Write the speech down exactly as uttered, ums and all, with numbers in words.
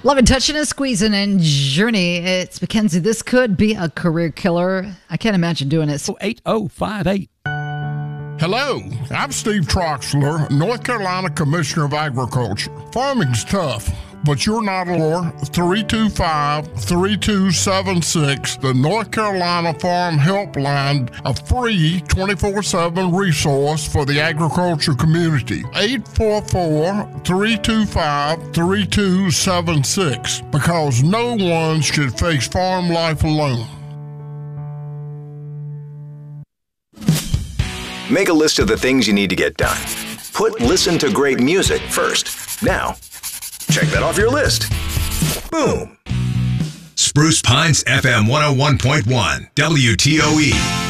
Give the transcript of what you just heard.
Loving, touching, and squeezing and journey. It's Mackenzie. This could be a career killer. I can't imagine doing it. eight oh five eight. Hello, I'm Steve Troxler, North Carolina Commissioner of Agriculture. Farming's tough, but you're not alone. three two five, three two seven six, the North Carolina Farm Helpline, a free twenty-four seven resource for the agriculture community. eight four four, three two five, three two seven six, because no one should face farm life alone. Make a list of the things you need to get done. Put listen to great music first. Now, check that off your list. Boom. Spruce Pines F M one oh one point one, W T O E.